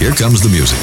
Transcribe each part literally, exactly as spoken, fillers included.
Here comes the music.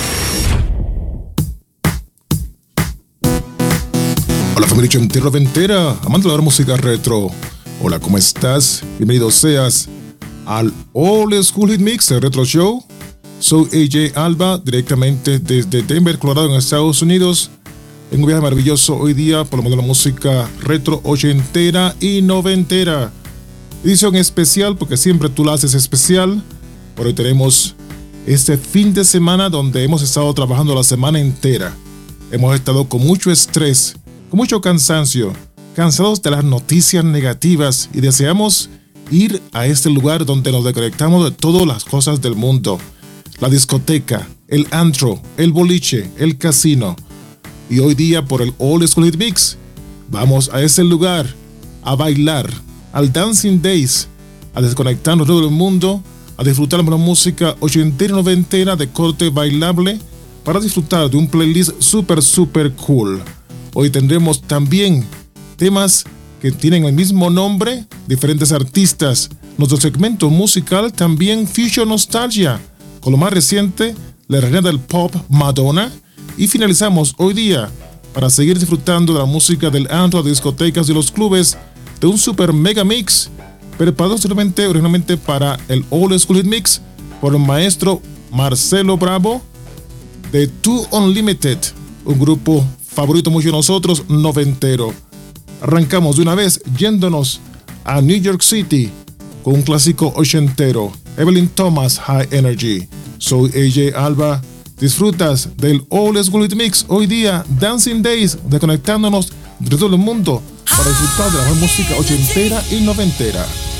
Hola familia ochentera noventera, amante de la música retro. Hola, ¿cómo estás? Bienvenido seas al Old School Hit Mix, el Retro Show. Soy A J Alba, directamente desde Denver, Colorado, en Estados Unidos. En un viaje maravilloso hoy día por lo menos la música retro ochentera y noventera. Edición especial porque siempre tú la haces especial. Por hoy tenemos este fin de semana donde hemos estado trabajando la semana entera. Hemos estado con mucho estrés, con mucho cansancio, cansados de las noticias negativas y deseamos ir a este lugar donde nos desconectamos de todas las cosas del mundo. La discoteca, el antro, el boliche, el casino. Y hoy día por el Old School Hit Mix vamos a ese lugar a bailar, al Dancing Days, a desconectarnos de todo el mundo, a disfrutar de la música ochentera y noventera de corte bailable para disfrutar de un playlist super super cool. Hoy tendremos también temas que tienen el mismo nombre, diferentes artistas. Nuestro segmento musical también Future Nostalgia, con lo más reciente, la reina del pop Madonna. Y finalizamos hoy día para seguir disfrutando de la música del antro, de discotecas y los clubes de un super mega mix preparado solamente originalmente para el Old School Hit Mix por el maestro Marcelo Bravo de Two Unlimited, un grupo favorito mucho de nosotros, noventero. Arrancamos de una vez yéndonos a New York City con un clásico ochentero, Evelyn Thomas, High Energy. Soy A J Alba. Disfrutas del Old School Hit Mix hoy día, Dancing Days, desconectándonos de todo el mundo para disfrutar de la mejor música ochentera y noventera.